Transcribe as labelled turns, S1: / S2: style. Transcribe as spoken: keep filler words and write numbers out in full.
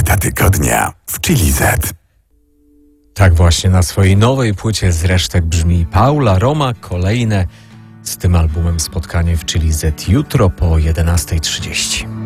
S1: Płyta tygodnia w Chili Z.
S2: Tak właśnie na swojej nowej płycie z resztek brzmi Paula Roma. Kolejne z tym albumem spotkanie w Chili Z jutro po jedenastej trzydzieści.